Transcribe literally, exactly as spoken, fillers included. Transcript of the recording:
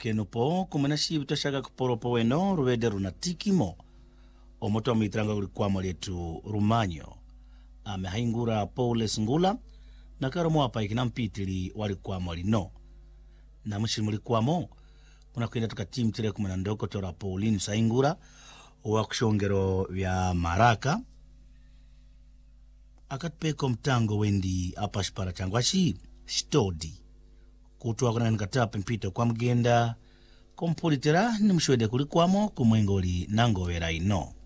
kenopo kumena shibu toshaka kuporopo weno ruwede runatikimo omoto wa mitranga ulikuwa letu rumanyo ame haingura Paules Ngula na karomo hapa ikinampitili walikuwa molino na mshiri mulikuwamo munakwenda tukatimu tire kumena ndoko tora Pauline Saingura wakushongero vya Maraka akatpeko mtango wendi apashipara changwashi stodi kutuwa kuna nkatape mpito kwa mgenda kompolitera ni mshwede kulikuwamo kumwengoli nango vera ino.